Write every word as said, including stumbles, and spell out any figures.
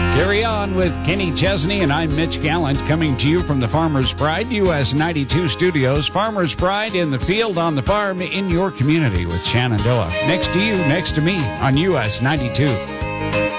Carry on with Kenny Chesney, and I'm Mitch Gallant, coming to you from the Farmer's Pride U S ninety-two studios. Farmer's Pride in the field, on the farm, in your community with Shenandoah. Next to you, next to me on U S ninety-two.